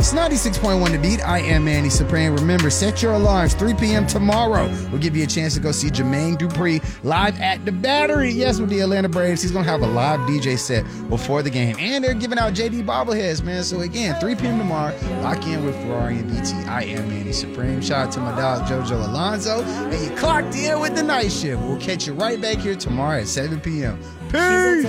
It's 96.1 The Beat. I am Manny Supreme. Remember, set your alarms. 3 p.m. tomorrow. We'll give you a chance to go see Jermaine Dupri live at the Battery. Yes, with the Atlanta Braves. He's going to have a live DJ set before the game. And they're giving out JD bobbleheads, man. So again, 3 p.m. tomorrow. Lock in with Ferrari and BT. I am Manny Supreme. Shout out to my dog, JoJo Alonzo. And you clocked in with the night shift. We'll catch you right back here tomorrow at 7 p.m. Peace.